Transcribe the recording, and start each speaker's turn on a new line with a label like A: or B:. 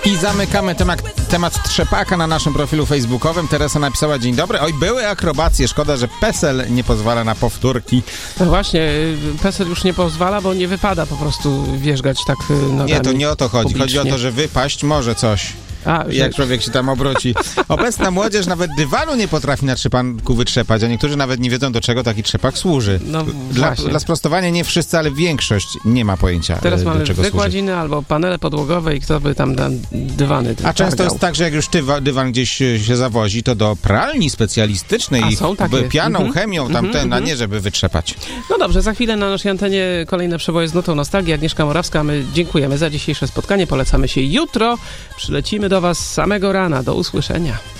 A: I zamykamy temat trzepaka na naszym profilu facebookowym. Teresa napisała: dzień dobry. Oj, były akrobacje. Szkoda, że PESEL nie pozwala na powtórki.
B: No właśnie, PESEL już nie pozwala, bo nie wypada po prostu wierzgać tak nogami.
A: Nie, to nie o to chodzi.
B: publicznie.
A: Chodzi o to, że wypaść może coś. Jak człowiek się tam obróci. Obecna młodzież nawet dywanu nie potrafi na trzepaku wytrzepać, a niektórzy nawet nie wiedzą, do czego taki trzepak służy.
B: No
A: Dla sprostowania nie wszyscy, ale większość nie ma pojęcia,
B: teraz
A: do
B: mamy
A: czego
B: wykładziny
A: służy.
B: albo panele podłogowe i kto by tam dywany
A: A często jest tak, że jak już dywan gdzieś się zawozi, to do pralni specjalistycznej, pianą, chemią, tamten, a nie żeby wytrzepać.
B: No dobrze, za chwilę na naszej antenie kolejne przeboje z nutą nostalgii. Agnieszka Morawska, my dziękujemy za dzisiejsze spotkanie, polecamy się jutro, przylecimy do was z samego rana. Do usłyszenia.